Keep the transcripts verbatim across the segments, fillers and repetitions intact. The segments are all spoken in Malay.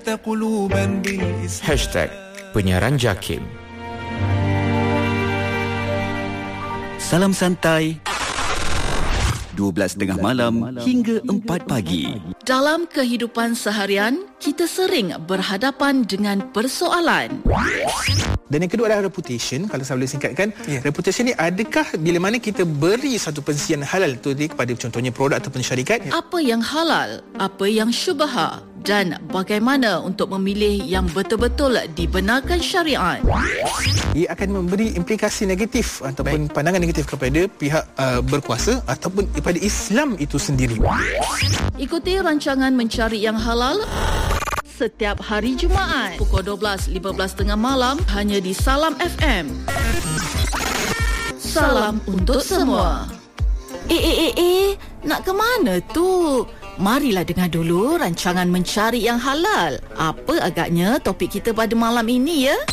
Hashtag Penyiaran Jakim. Salam santai dua belas tiga puluh malam hingga empat pagi. Dalam kehidupan seharian, kita sering berhadapan dengan persoalan. Dan yang kedua adalah reputation. Kalau saya boleh singkatkan, yeah. Reputation ni adakah bila mana kita beri satu pensian halal tu kepada contohnya produk ataupun syarikat? Yeah. Apa yang halal, apa yang syubha, dan bagaimana untuk memilih yang betul-betul dibenarkan syariat. Ia akan memberi implikasi negatif ataupun Baik. pandangan negatif kepada pihak uh, berkuasa ataupun kepada Islam itu sendiri. Ikuti rancangan Mencari Yang Halal setiap hari Jumaat pukul dua belas lima belas tengah malam hanya di Salam F M. Salam untuk semua. Eh eh eh eh, nak ke mana tu? Marilah dengar dulu rancangan Mencari Yang Halal. Apa agaknya topik kita pada malam ini ya?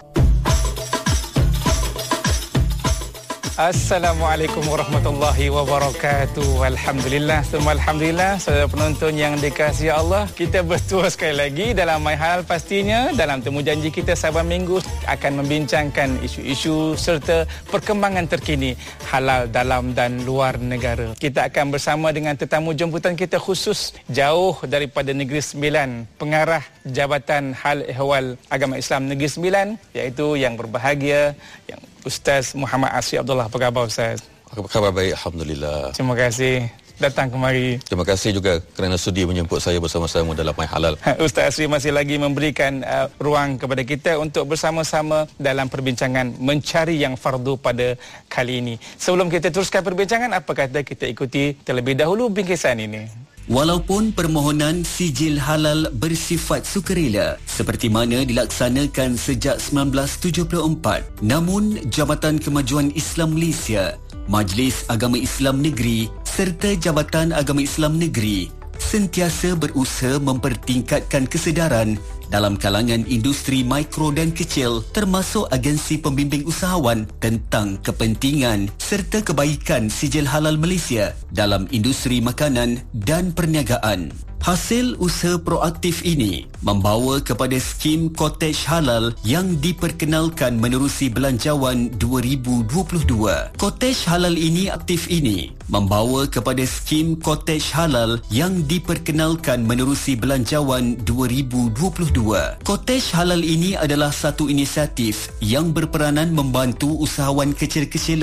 Assalamualaikum warahmatullahi wabarakatuh. Alhamdulillah, semua alhamdulillah. Saudara penonton yang dikasihi Allah, kita bertua sekali lagi dalam My Halal pastinya. Dalam temu janji kita saban minggu akan membincangkan isu-isu serta perkembangan terkini halal dalam dan luar negara. Kita akan bersama dengan tetamu jemputan kita khusus jauh daripada Negeri Sembilan, pengarah Jabatan Hal Ehwal Agama Islam Negeri Sembilan, iaitu yang berbahagia, yang Ustaz Muhammad Asri Abdullah. Apa khabar Ustaz? Apa khabar? Baik, alhamdulillah. Terima kasih datang kemari. Terima kasih juga kerana sudi menjemput saya bersama-sama dalam My Halal. Ustaz Asri masih lagi memberikan uh, ruang kepada kita untuk bersama-sama dalam perbincangan Mencari Yang Fardu pada kali ini. Sebelum kita teruskan perbincangan, apa kata kita ikuti terlebih dahulu bingkisan ini. Walaupun permohonan sijil halal bersifat sukarela seperti mana dilaksanakan sejak sembilan belas tujuh puluh empat, namun Jabatan Kemajuan Islam Malaysia, Majlis Agama Islam Negeri serta Jabatan Agama Islam Negeri sentiasa berusaha mempertingkatkan kesedaran dalam kalangan industri mikro dan kecil termasuk agensi pembimbing usahawan tentang kepentingan serta kebaikan sijil halal Malaysia dalam industri makanan dan perniagaan. Hasil usaha proaktif ini membawa kepada skim Cottage Halal yang diperkenalkan menerusi Belanjawan dua ribu dua puluh dua. Cottage Halal ini aktif ini membawa kepada skim Cottage Halal yang diperkenalkan menerusi Belanjawan dua ribu dua puluh dua. Cottage Halal ini adalah satu inisiatif yang berperanan membantu usahawan kecil-kecilan